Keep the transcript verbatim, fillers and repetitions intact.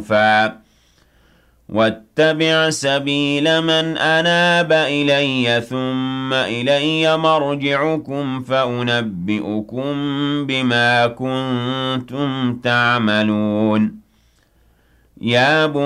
زُخْرُفًا ۚ وَاتَّبِعْ سَبِيلَ مَنْ أَنَابَ إِلَيَّ ثُمَّ إِلَيَّ مَرْجِعُكُمْ فَأُنَبِّئُكُم بِمَا كُنتُمْ تَعْمَلُونَ يَا